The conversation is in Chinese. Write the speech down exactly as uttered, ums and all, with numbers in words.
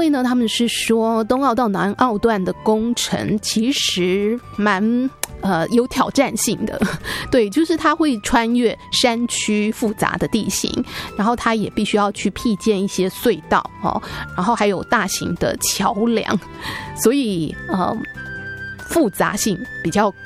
会呢，他们是说东澳到南澳段的工程其实蛮呃有挑战性的，对，就是它会穿越山区复杂的地形，然后它也必须要去辟建一些隧道哦，然后还有大型的桥梁，所以呃复杂性比较高。